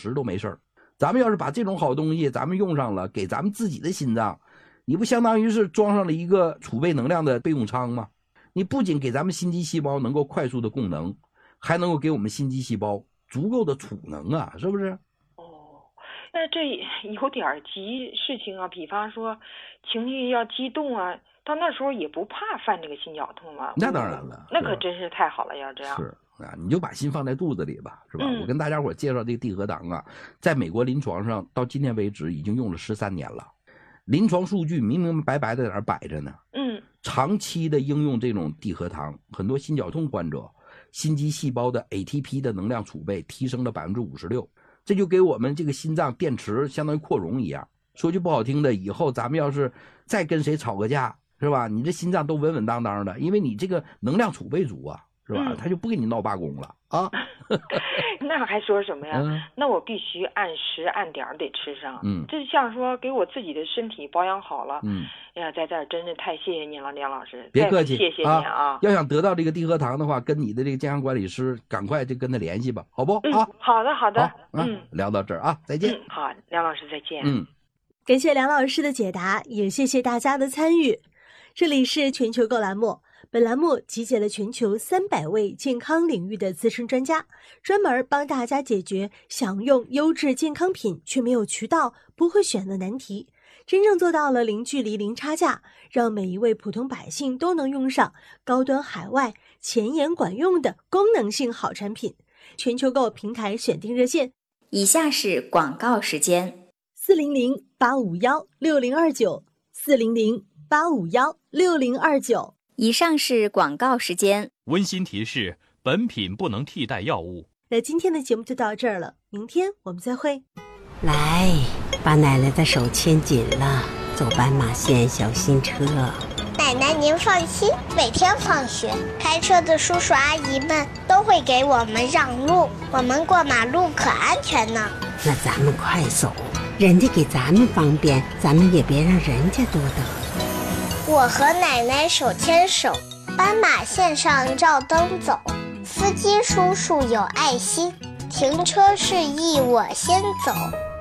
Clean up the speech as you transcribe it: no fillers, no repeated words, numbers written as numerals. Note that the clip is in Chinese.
时都没事儿。咱们要是把这种好东西咱们用上了，给咱们自己的心脏，你不相当于是装上了一个储备能量的备用舱吗？你不仅给咱们心肌细胞能够快速的供能，还能够给我们心肌细胞足够的储能啊，是不是？ 那这有点急事情啊，比方说情绪要激动啊，到那时候也不怕犯这个心绞痛吗？ 那当然了， 那可真是太好了，要这样。 是啊，你就把心放在肚子里吧，是吧？我跟大家伙介绍这个地核糖啊，在美国临床上到今天为止已经用了13年了，临床数据明明白白的在那儿摆着呢。长期的应用这种地核糖，很多心绞痛患者心肌细胞的 ATP 的能量储备提升了56%，这就给我们这个心脏电池相当于扩容一样。说句不好听的，以后咱们要是再跟谁吵个架，是吧？你这心脏都稳稳当当的，因为你这个能量储备足啊，是吧？他就不给你闹罢工了啊。 那还说什么呀？那我必须按时按点得吃上。这像说给我自己的身体保养好了。哎呀，在这儿真是太谢谢您了，梁老师。 别客气， 谢谢您啊！ 要想得到这个地核糖的话，跟你的这个健康管理师赶快就跟他联系吧，好不？ 好的，好的。 聊到这儿啊，再见。 好，梁老师再见。 感谢梁老师的解答，也谢谢大家的参与。这里是全球购栏目，本栏目集结了全球300位健康领域的资深专家，专门帮大家解决想用优质健康品却没有渠道、不会选的难题，真正做到了零距离、零差价，让每一位普通百姓都能用上高端海外、前沿管用的功能性好产品。全球购平台选定热线， 以下是广告时间 ：400-851-6029，400-851-6029。 以上是广告时间。 温馨提示：本品不能替代药物。 那今天的节目就到这儿了，明天我们再会。 来，把奶奶的手牵紧了，走斑马线小心车。 奶奶您放心，每天放学开车的叔叔阿姨们都会给我们让路，我们过马路可安全呢。 那咱们快走，人家给咱们方便，咱们也别让人家多等。 我和奶奶手牵手，斑马线上照灯走，司机叔叔有爱心，停车示意我先走。